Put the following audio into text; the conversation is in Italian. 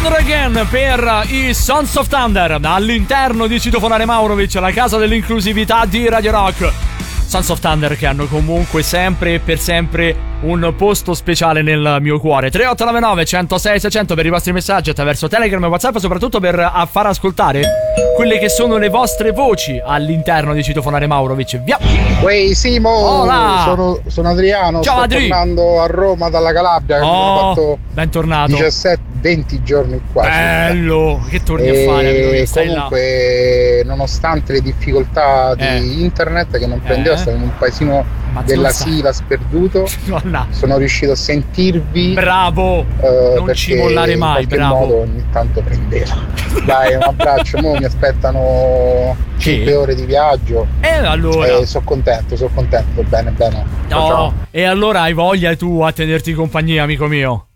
Together Again per i Sons of Thunder all'interno di Citofonare Maurovic, la casa dell'inclusività di Radio Rock. Sons of Thunder che hanno comunque sempre e per sempre un posto speciale nel mio cuore. 3899 106 600 per i vostri messaggi attraverso Telegram e WhatsApp, soprattutto per far ascoltare quelle che sono le vostre voci all'interno di Citofonare Maurovic. Via! Ehi Simo, Hola. sono Adriano. Ciao, sto Adri. tornando a Roma dalla Calabria. Ho fatto bentornato. 17-20 giorni qua. Bello, che torni a fare? E Stai comunque, nonostante le difficoltà di internet che non prendeva, stavo in un paesino della Sila sperduto. Sono riuscito a sentirvi. Bravo, non ci mollare mai, in qualche bravo. modo ogni tanto prendeva. Dai, un abbraccio. Mo mi aspettano 5 ore di viaggio. E allora sono contento, bene. No, ciao. e allora hai voglia tu a tenerti compagnia, amico mio?